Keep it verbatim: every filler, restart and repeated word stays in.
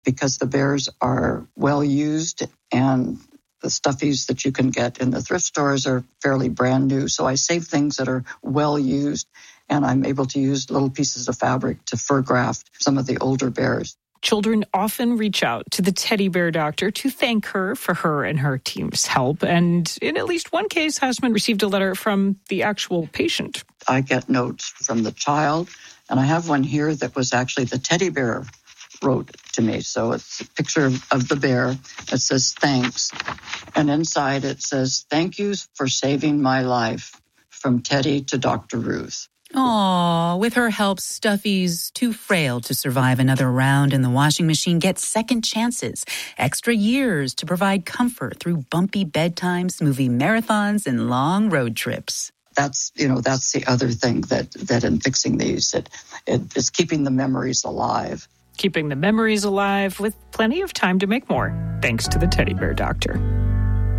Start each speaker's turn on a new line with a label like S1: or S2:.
S1: because the bears are well used and the stuffies that you can get in the thrift stores are fairly brand new. So I save things that are well used, and I'm able to use little pieces of fabric to fur graft some of the older bears.
S2: Children often reach out to the teddy bear doctor to thank her for her and her team's help. And in at least one case, Houseman received a letter from the actual patient.
S1: I get notes from the child, and I have one here that was actually the teddy bear wrote to me. So it's a picture of the bear. It says, thanks. And inside it says, thank you for saving my life, from Teddy to Doctor Ruth.
S3: Aw, with her help, Stuffy's too frail to survive another round in the washing machine gets second chances, extra years to provide comfort through bumpy bedtimes, movie marathons, and long road trips.
S1: That's, you know, that's the other thing that, that in fixing these, it, it is keeping the memories alive.
S2: Keeping the memories alive with plenty of time to make more, thanks to the Teddy Bear Doctor.